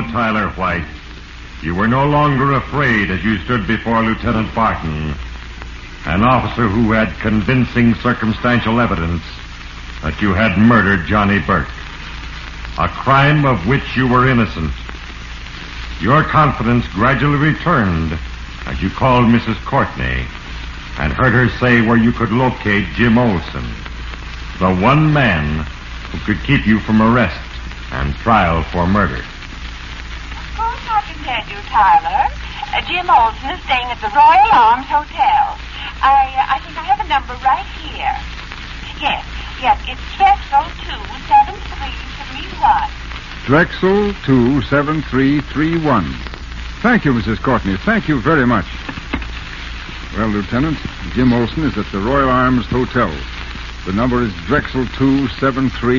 Tyler White. You were no longer afraid as you stood before Lieutenant Barton, an officer who had convincing circumstantial evidence that you had murdered Johnny Burke, a crime of which you were innocent. Your confidence gradually returned as you called Mrs. Courtney and heard her say where you could locate Jim Olsen, the one man who could keep you from arrest and trial for murder. Of course I can tell you, Tyler. Jim Olsen is staying at the Royal Arms Hotel. I think I have a number right here. Yes, it's Drexel 27331. Drexel 27331. Thank you, Mrs. Courtney. Thank you very much. Well, Lieutenant, Jim Olsen is at the Royal Arms Hotel. The number is Drexel 27331.